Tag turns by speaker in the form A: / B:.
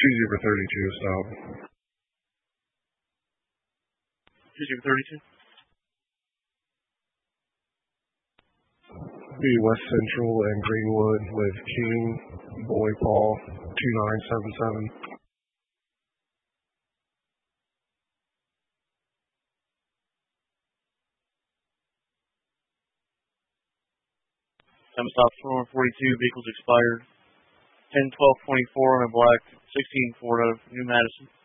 A: 2-32 stop.
B: 2-32.
A: Be West Central and Greenwood with King, Boy Paul, 2977.
B: Time stop 4142, vehicles expired. 10-12-24 on a black 16 Ford out of New Madison.